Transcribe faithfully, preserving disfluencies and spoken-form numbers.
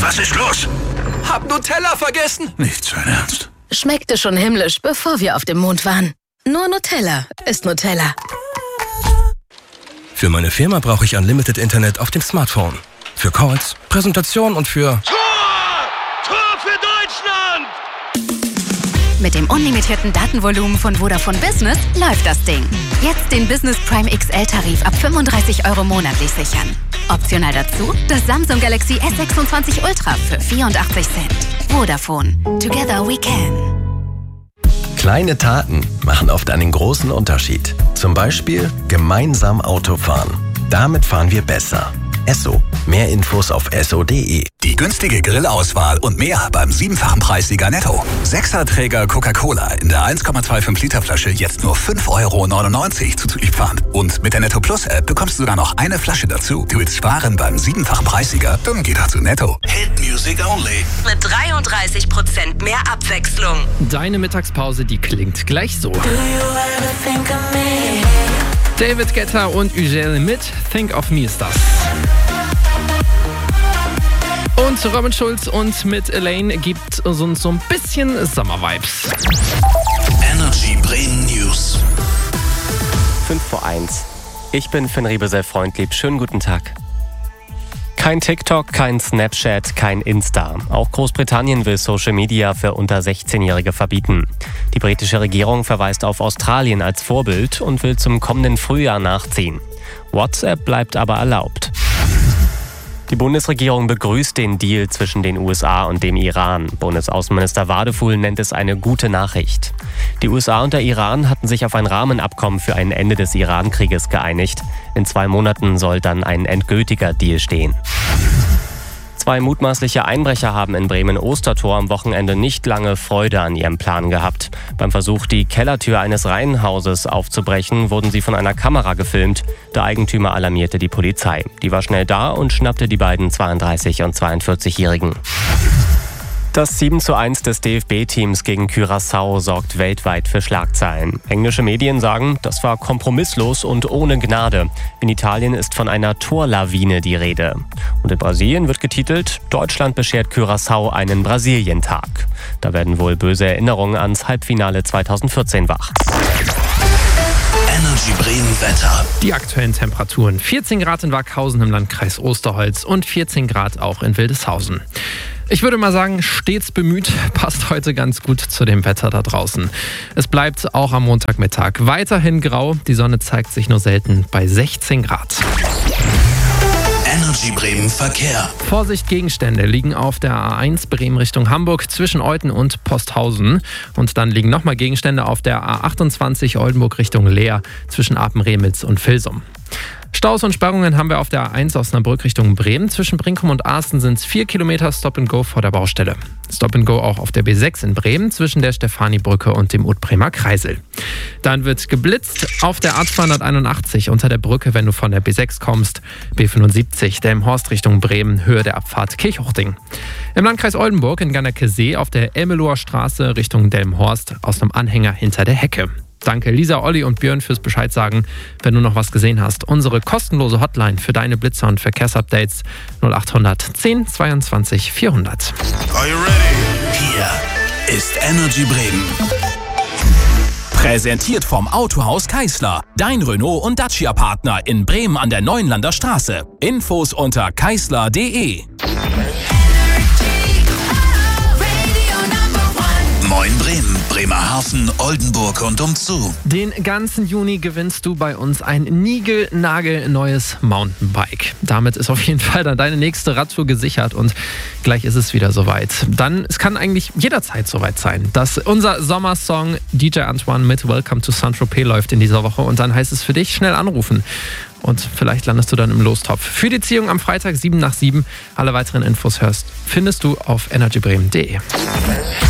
Was ist los? Hab Nutella vergessen. Nicht sein Ernst. Schmeckte schon himmlisch, bevor wir auf dem Mond waren. Nur Nutella ist Nutella. Für meine Firma brauche ich Unlimited Internet auf dem Smartphone. Für Calls, Präsentation und für... Tor! Tor für Deutschland! Mit dem unlimitierten Datenvolumen von Vodafone Business läuft das Ding. Jetzt den Business Prime X L-Tarif ab fünfunddreißig Euro monatlich sichern. Optional dazu das Samsung Galaxy S sechsundzwanzig Ultra für vierundachtzig Cent. Vodafone. Together we can. Kleine Taten machen oft einen großen Unterschied. Zum Beispiel gemeinsam Auto fahren. Damit fahren wir besser. Esso. Mehr Infos auf esso punkt de. Die günstige Grillauswahl und mehr beim siebenfachen Preissieger Netto. Sechserträger Coca-Cola in der eins Komma fünfundzwanzig Liter Flasche jetzt nur fünf Euro neunundneunzig zuzüglich Pfand. Und mit der Netto Plus App bekommst du sogar noch eine Flasche dazu. Du willst sparen beim siebenfachen Preissieger? Dann geh doch zu Netto. Hit Music Only. Mit dreiunddreißig Prozent mehr Abwechslung. Deine Mittagspause, die klingt gleich so. David Guetta und Ugel mit Think of Me ist das. Und Robin Schulz und mit Elaine gibt uns so ein bisschen Sommer-Vibes. Energy Bremen News. fünf vor eins. Ich bin Finn Riebesell-Freundlieb. Schönen guten Tag. Kein TikTok, kein Snapchat, kein Insta. Auch Großbritannien will Social Media für unter sechzehnjährige verbieten. Die britische Regierung verweist auf Australien als Vorbild und will zum kommenden Frühjahr nachziehen. WhatsApp bleibt aber erlaubt. Die Bundesregierung begrüßt den Deal zwischen den U S A und dem Iran. Bundesaußenminister Wadefuhl nennt es eine gute Nachricht. Die U S A und der Iran hatten sich auf ein Rahmenabkommen für ein Ende des Iran-Krieges geeinigt. In zwei Monaten soll dann ein endgültiger Deal stehen. Zwei mutmaßliche Einbrecher haben in Bremen-Ostertor am Wochenende nicht lange Freude an ihrem Plan gehabt. Beim Versuch, die Kellertür eines Reihenhauses aufzubrechen, wurden sie von einer Kamera gefilmt. Der Eigentümer alarmierte die Polizei. Die war schnell da und schnappte die beiden zweiunddreißig- und zweiundvierzig-Jährigen. Das sieben zu eins des D F B-Teams gegen Curaçao sorgt weltweit für Schlagzeilen. Englische Medien sagen, das war kompromisslos und ohne Gnade. In Italien ist von einer Torlawine die Rede. Und in Brasilien wird getitelt, Deutschland beschert Curaçao einen Brasilientag. Da werden wohl böse Erinnerungen ans Halbfinale zweitausendvierzehn wach. Energy Bremen Wetter. Die aktuellen Temperaturen: vierzehn Grad in Wackhausen im Landkreis Osterholz und vierzehn Grad auch in Wildeshausen. Ich würde mal sagen, stets bemüht, passt heute ganz gut zu dem Wetter da draußen. Es bleibt auch am Montagmittag weiterhin grau, die Sonne zeigt sich nur selten bei sechzehn Grad. Energy Bremen Verkehr. Vorsicht, Gegenstände liegen auf der A eins Bremen Richtung Hamburg zwischen Euthen und Posthausen. Und dann liegen nochmal Gegenstände auf der A achtundzwanzig Oldenburg Richtung Leer zwischen Apen-Remitz und Vilsum. Staus und Sperrungen haben wir auf der A eins Osnabrück Richtung Bremen. Zwischen Brinkum und Asten sind es vier Kilometer Stop and Go vor der Baustelle. Stop and Go auch auf der B sechs in Bremen zwischen der Stefanibrücke und dem Utbremer Kreisel. Dann wird geblitzt auf der A zweihunderteinundachtzig unter der Brücke, wenn du von der B sechs kommst. B fünfundsiebzig Delmenhorst Richtung Bremen, Höhe der Abfahrt Kirchhochding. Im Landkreis Oldenburg in Gannerkesee auf der Elmeloher Straße Richtung Delmenhorst aus einem Anhänger hinter der Hecke. Danke Lisa, Olli und Björn fürs Bescheid sagen, wenn du noch was gesehen hast. Unsere kostenlose Hotline für deine Blitzer und Verkehrsupdates null achthundert zehn zweiundzwanzig vierhundert. Are you ready? Hier ist Energy Bremen. Präsentiert vom Autohaus Keisler. Dein Renault- und Dacia-Partner in Bremen an der Neuenlander Straße. Infos unter keisler punkt de. Moin Bremen, Bremerhaven, Oldenburg und umzu. Den ganzen Juni gewinnst du bei uns ein niegelnagelneues Mountainbike. Damit ist auf jeden Fall dann deine nächste Radtour gesichert und gleich ist es wieder soweit. Dann, es kann eigentlich jederzeit soweit sein, dass unser Sommersong D J Antoine mit Welcome to Saint-Tropez läuft in dieser Woche und dann heißt es für dich schnell anrufen. Und vielleicht landest du dann im Lostopf. Für die Ziehung am Freitag sieben nach sieben. Alle weiteren Infos hörst, findest du auf energy bremen punkt de.